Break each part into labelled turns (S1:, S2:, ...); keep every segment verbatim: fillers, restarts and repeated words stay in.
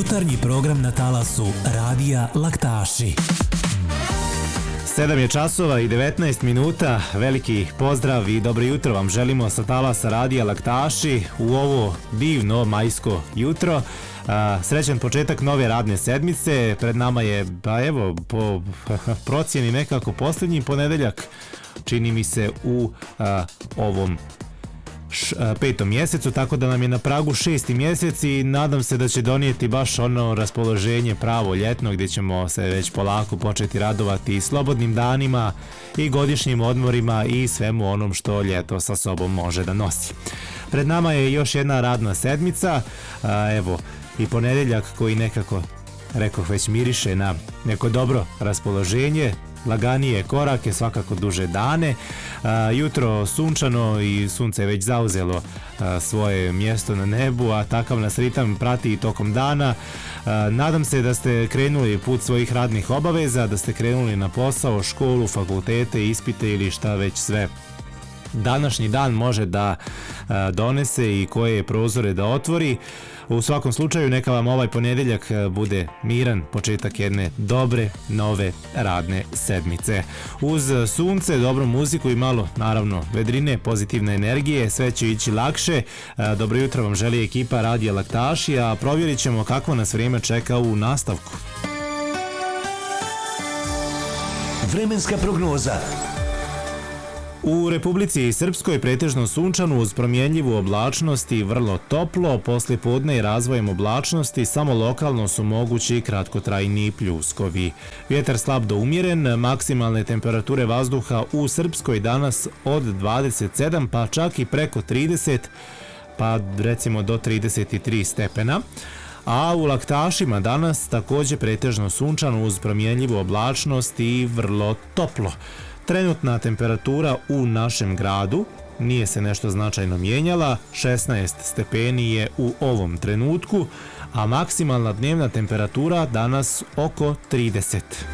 S1: Jutarnji program na talasu Radija Laktaši.
S2: sedam je časova i devetnaest minuta. Veliki pozdrav i dobro jutro vam želimo sa talasa Radija Laktaši u ovo divno majsko jutro. Srećan početak nove radne sedmice. Pred nama je, pa evo, po procjeni nekako posljednji ponedeljak, čini mi se, u a, ovom š, a, petom mjesecu, tako da nam je na pragu šesti mjesec i nadam se da će donijeti baš ono raspoloženje pravo ljetno, gdje ćemo se već polako početi radovati i slobodnim danima i godišnjim odmorima i svemu onom što ljeto sa sobom može da nosi. Pred nama je još jedna radna sedmica, a, evo, i ponedeljak koji nekako, rekoh već, miriše na neko dobro raspoloženje, laganije korake, svakako duže dane. A, jutro sunčano i sunce je već zauzelo a, svoje mjesto na nebu, a takav nas ritam prati i tokom dana. A, nadam se da ste krenuli put svojih radnih obaveza, da ste krenuli na posao, školu, fakultete, ispite ili šta već sve današnji dan može da a, donese i koje prozore da otvori. U svakom slučaju neka vam ovaj ponedeljak bude miran početak jedne dobre nove radne sedmice. Uz sunce, dobru muziku i malo, naravno, vedrine, pozitivne energije, sve će ići lakše. Dobro jutro vam želi ekipa Radija Laktaši, a provjerit ćemo kako nas vrijeme čeka u nastavku.
S1: Vremenska prognoza.
S2: U Republici Srpskoj pretežno sunčano uz promjenljivu oblačnost i vrlo toplo, poslije podne i razvojem oblačnosti samo lokalno su mogući kratkotrajni pljuskovi. Vjetar slab do umjeren, maksimalne temperature vazduha u Srpskoj danas od dvadeset sedam pa čak i preko trideset, pa recimo do trideset tri stepena. A u Laktašima danas također pretežno sunčano uz promjenljivu oblačnost i vrlo toplo. Trenutna temperatura u našem gradu nije se nešto značajno mijenjala, šesnaest stepeni je u ovom trenutku, a maksimalna dnevna temperatura danas oko trideset.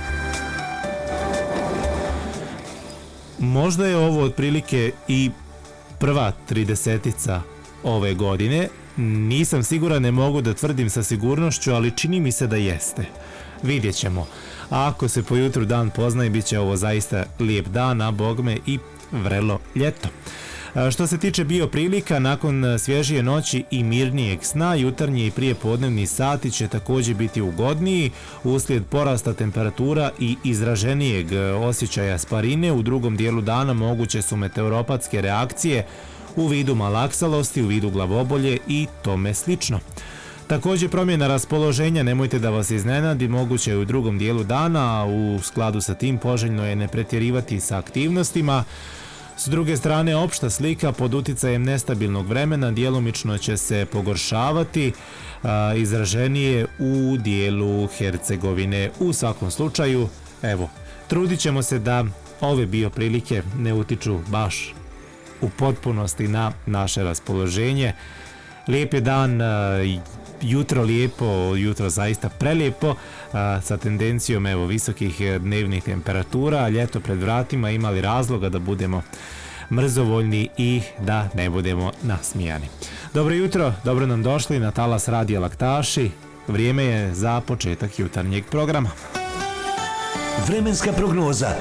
S2: Možda je ovo otprilike i prva tridesetica ove godine, nisam siguran, ne mogu da tvrdim sa sigurnošću, ali čini mi se da jeste. Vidjet ćemo. A ako se po jutru dan poznaje, bit će ovo zaista lijep dan, a bogme i vrelo ljeto. Što se tiče bioprilika, nakon svježije noći i mirnijeg sna, jutarnji i prijepodnevni sati će također biti ugodniji. Uslijed porasta temperatura i izraženijeg osjećaja sparine, u drugom dijelu dana moguće su meteoropatske reakcije u vidu malaksalosti, u vidu glavobolje i tome slično. Također promjena raspoloženja, nemojte da vas iznenadi, moguće je u drugom dijelu dana, a u skladu sa tim poželjno je ne pretjerivati sa aktivnostima. S druge strane, opšta slika pod uticajem nestabilnog vremena djelomično će se pogoršavati, a, izraženije u dijelu Hercegovine. U svakom slučaju, evo, trudit ćemo se da ove bioprilike ne utiču baš u potpunosti na naše raspoloženje. Lijep je dan, jutro lijepo, jutro zaista prelijepo, sa tendencijom evo visokih dnevnih temperatura, ljeto pred vratima, imali razloga da budemo mrzovoljni i da ne budemo nasmijani. Dobro jutro, dobro nam došli na talas Radija Laktaši. Vrijeme je za početak jutarnjeg programa.
S1: Vremenska prognoza.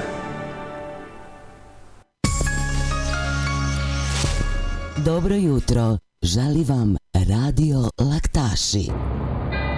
S3: Dobro jutro, želi vam Radio Laktaši.